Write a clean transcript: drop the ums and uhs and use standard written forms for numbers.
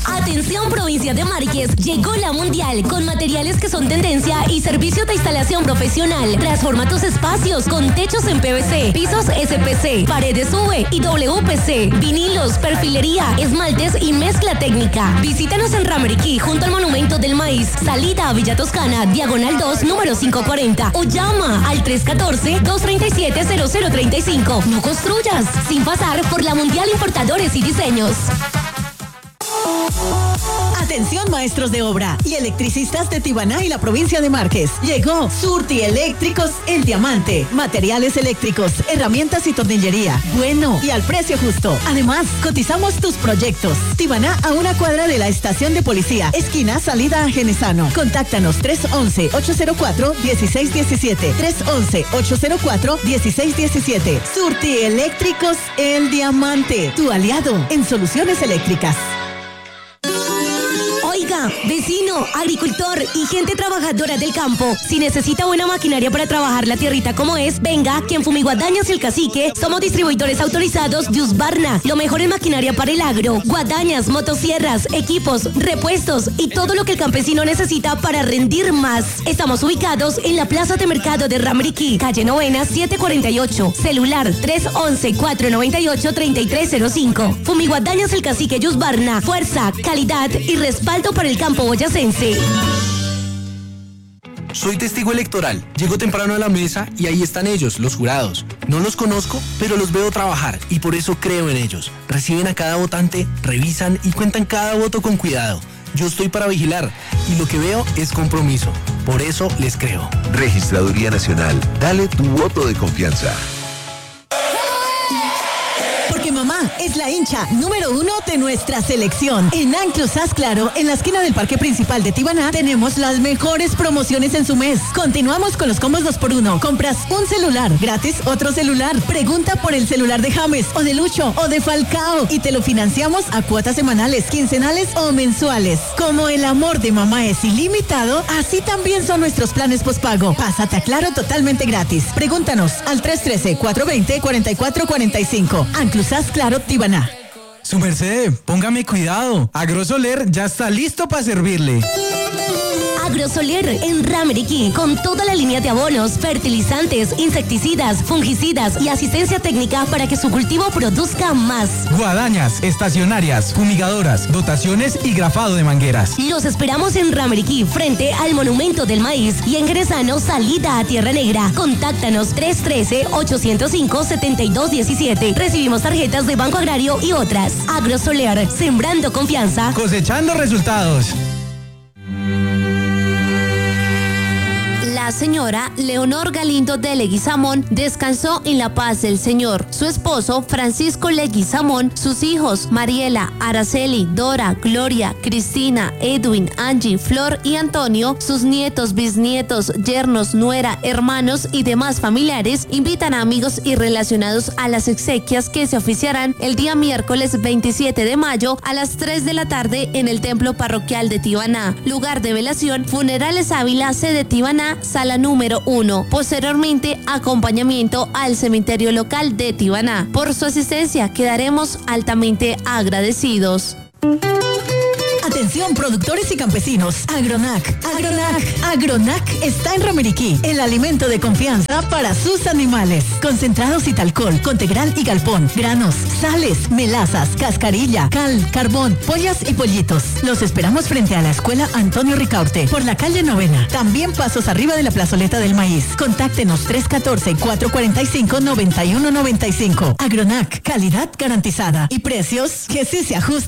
Atención provincia de Márquez, llegó la Mundial con materiales que son tendencia y servicios de instalación profesional. Transforma tus espacios con techos en PVC, pisos SPC, paredes UV y WPC, vinilos, perfilería, esmaltes y mezcla técnica. Visítanos en Rameriquí junto al Monumento del Maíz, salida a Villa Toscana, diagonal 2, número 540 o llama al 314-237-0035. No construyas sin pasar por la Mundial Importadores y Diseños. Atención maestros de obra y electricistas de Tibaná y la provincia de Márquez. Llegó Surti Eléctricos El Diamante. Materiales eléctricos, herramientas y tornillería. Bueno y al precio justo. Además, cotizamos tus proyectos. Tibaná a una cuadra de la estación de policía. Esquina salida a Genesano. Contáctanos 311-804-1617. 311-804-1617. Surti Eléctricos El Diamante. Tu aliado en soluciones eléctricas. Oiga, vecino, agricultor y gente trabajadora del campo, si necesita buena maquinaria para trabajar la tierrita como es, venga, que en Fumiguadañas y el Cacique somos distribuidores autorizados de Husqvarna, lo mejor en maquinaria para el agro, guadañas, motosierras, equipos, repuestos y todo lo que el campesino necesita para rendir más. Estamos ubicados en la Plaza de Mercado de Rameriquí, calle Novena 748, celular 311-498-3305. Fumiguadañas el Cacique y Husqvarna, fuerza, calidad y respaldo para el campo boyacense. Soy testigo electoral. Llego temprano a la mesa y ahí están ellos, los jurados. No los conozco, pero los veo trabajar y por eso creo en ellos. Reciben a cada votante, revisan y cuentan cada voto con cuidado. Yo estoy para vigilar y lo que veo es compromiso. Por eso les creo. Registraduría Nacional. Dale tu voto de confianza. Porque mamá es la hincha número 1 de nuestra selección. En Anclos Haz Claro, en la esquina del Parque Principal de Tibaná, tenemos las mejores promociones en su mes. Continuamos con los combos 2x1. Compras un celular, gratis otro celular. Pregunta por el celular de James, o de Lucho, o de Falcao. Y te lo financiamos a cuotas semanales, quincenales o mensuales. Como el amor de mamá es ilimitado, así también son nuestros planes postpago. Pásate a Claro totalmente gratis. Pregúntanos al 313-420-4445. Anclos Haz Claro, Tibaná. Su merced, póngame cuidado. Agrosoler ya está listo para servirle. Agrosoler en Rameriquí, con toda la línea de abonos, fertilizantes, insecticidas, fungicidas y asistencia técnica para que su cultivo produzca más. Guadañas, estacionarias, fumigadoras, dotaciones y grafado de mangueras. Los esperamos en Rameriquí, frente al Monumento del Maíz, y en Geresano, salida a Tierra Negra. Contáctanos 313-805-7217. Recibimos tarjetas de Banco Agrario y otras. Agrosoler, sembrando confianza, cosechando resultados. La señora Leonor Galindo de Leguizamón descansó en la paz del Señor. Su esposo Francisco Leguizamón, sus hijos Mariela, Araceli, Dora, Gloria, Cristina, Edwin, Angie, Flor y Antonio, sus nietos, bisnietos, yernos, nuera, hermanos y demás familiares invitan a amigos y relacionados a las exequias que se oficiarán el día miércoles 27 de mayo a las 3 de la tarde en el Templo Parroquial de Tibaná. Lugar de velación, Funerales Ávila, sede Tibaná, sala número 1. Posteriormente, acompañamiento al cementerio local de Tibaná. Por su asistencia quedaremos altamente agradecidos. Atención productores y campesinos, Agronac está en Rameriquí, el alimento de confianza para sus animales. Concentrados y talcol, Contegral y Galpón, granos, sales, melazas, cascarilla, cal, carbón, pollas y pollitos. Los esperamos frente a la escuela Antonio Ricaurte, por la calle Novena. También pasos arriba de la plazoleta del maíz. Contáctenos 314-445-9195. Agronac, calidad garantizada y precios que sí se ajustan.